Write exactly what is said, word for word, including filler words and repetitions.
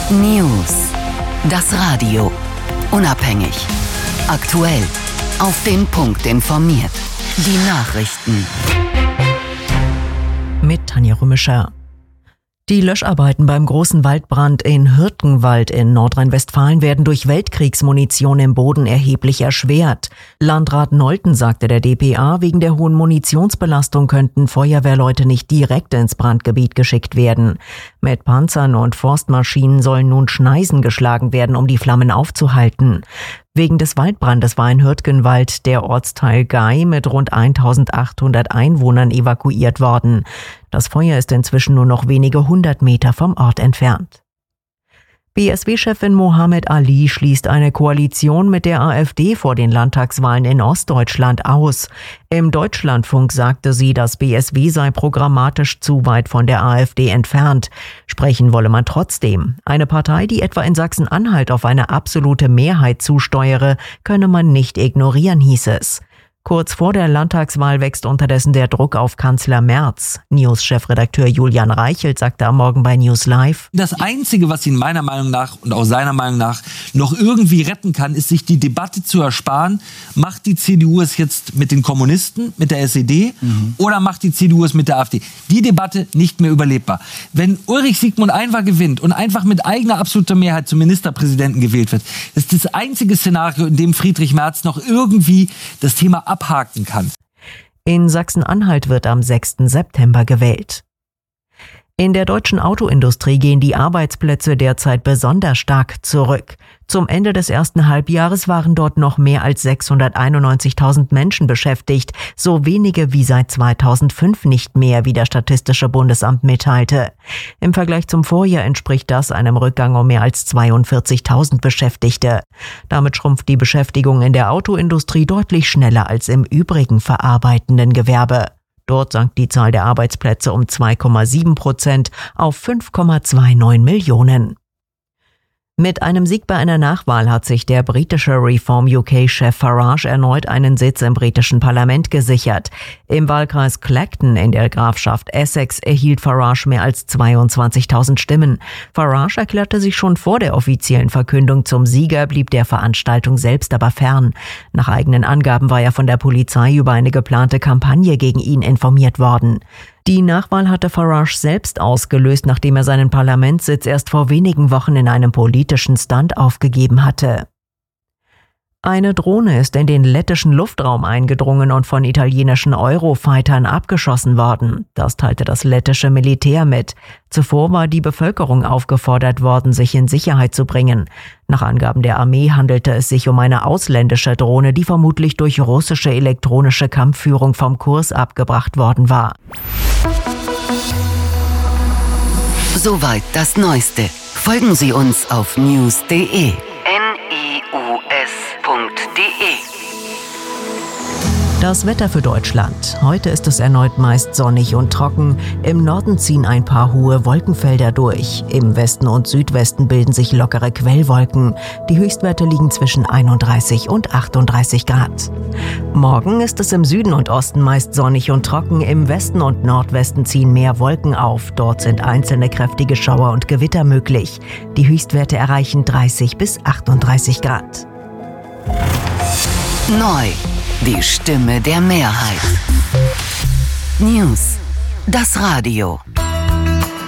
News. Das Radio. Unabhängig. Aktuell. Auf den Punkt informiert. Die Nachrichten. Mit Tanja Rümischer. Die Löscharbeiten beim großen Waldbrand in Hürtgenwald in Nordrhein-Westfalen werden durch Weltkriegsmunition im Boden erheblich erschwert. Landrat Nolten sagte der D P A, wegen der hohen Munitionsbelastung könnten Feuerwehrleute nicht direkt ins Brandgebiet geschickt werden. Mit Panzern und Forstmaschinen sollen nun Schneisen geschlagen werden, um die Flammen aufzuhalten. Wegen des Waldbrandes war in Hürtgenwald der Ortsteil Gay mit rund eintausendachthundert Einwohnern evakuiert worden. Das Feuer ist inzwischen nur noch wenige hundert Meter vom Ort entfernt. B S W-Chefin Mohammed Ali schließt eine Koalition mit der AfD vor den Landtagswahlen in Ostdeutschland aus. Im Deutschlandfunk sagte sie, das B S W sei programmatisch zu weit von der AfD entfernt. Sprechen wolle man trotzdem. Eine Partei, die etwa in Sachsen-Anhalt auf eine absolute Mehrheit zusteuere, könne man nicht ignorieren, hieß es. Kurz vor der Landtagswahl wächst unterdessen der Druck auf Kanzler Merz. News-Chefredakteur Julian Reichelt sagte am Morgen bei News Live: Das Einzige, was ihn meiner Meinung nach und auch seiner Meinung nach noch irgendwie retten kann, ist, sich die Debatte zu ersparen. Macht die C D U es jetzt mit den Kommunisten, mit der S E D mhm. oder macht die C D U es mit der AfD? Die Debatte nicht mehr überlebbar. Wenn Ulrich Sigmund Einwar gewinnt und einfach mit eigener absoluter Mehrheit zum Ministerpräsidenten gewählt wird, ist das einzige Szenario, in dem Friedrich Merz noch irgendwie das Thema abhaken kann. In Sachsen-Anhalt wird am sechsten September gewählt. In der deutschen Autoindustrie gehen die Arbeitsplätze derzeit besonders stark zurück. Zum Ende des ersten Halbjahres waren dort noch mehr als sechshunderteinundneunzigtausend Menschen beschäftigt, so wenige wie seit zweitausendfünf nicht mehr, wie das Statistische Bundesamt mitteilte. Im Vergleich zum Vorjahr entspricht das einem Rückgang um mehr als zweiundvierzigtausend Beschäftigte. Damit schrumpft die Beschäftigung in der Autoindustrie deutlich schneller als im übrigen verarbeitenden Gewerbe. Dort sank die Zahl der Arbeitsplätze um zwei Komma sieben Prozent auf fünf Komma neunundzwanzig Millionen. Mit einem Sieg bei einer Nachwahl hat sich der britische Reform U K-Chef Farage erneut einen Sitz im britischen Parlament gesichert. Im Wahlkreis Clacton in der Grafschaft Essex erhielt Farage mehr als zweiundzwanzigtausend Stimmen. Farage erklärte sich schon vor der offiziellen Verkündung zum Sieger, blieb der Veranstaltung selbst aber fern. Nach eigenen Angaben war er von der Polizei über eine geplante Kampagne gegen ihn informiert worden. Die Nachwahl hatte Farage selbst ausgelöst, nachdem er seinen Parlamentssitz erst vor wenigen Wochen in einem politischen Stunt aufgegeben hatte. Eine Drohne ist in den lettischen Luftraum eingedrungen und von italienischen Eurofightern abgeschossen worden. Das teilte das lettische Militär mit. Zuvor war die Bevölkerung aufgefordert worden, sich in Sicherheit zu bringen. Nach Angaben der Armee handelte es sich um eine ausländische Drohne, die vermutlich durch russische elektronische Kampfführung vom Kurs abgebracht worden war. Soweit das Neueste. Folgen Sie uns auf news punkt de. Das Wetter für Deutschland. Heute ist es erneut meist sonnig und trocken. Im Norden ziehen ein paar hohe Wolkenfelder durch. Im Westen und Südwesten bilden sich lockere Quellwolken. Die Höchstwerte liegen zwischen einunddreißig und achtunddreißig Grad. Morgen ist es im Süden und Osten meist sonnig und trocken. Im Westen und Nordwesten ziehen mehr Wolken auf. Dort sind einzelne kräftige Schauer und Gewitter möglich. Die Höchstwerte erreichen dreißig bis achtunddreißig Grad. Neu. Die Stimme der Mehrheit. News. Das Radio.